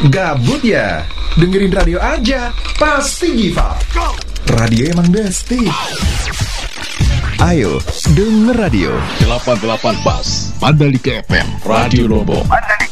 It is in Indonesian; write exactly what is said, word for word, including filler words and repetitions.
Gabut ya? Dengerin radio aja, pasti Giva. Radio emang besti. Ayo, denger radio. delapan puluh delapan Bas, Mandalika F M, Radio Lombok.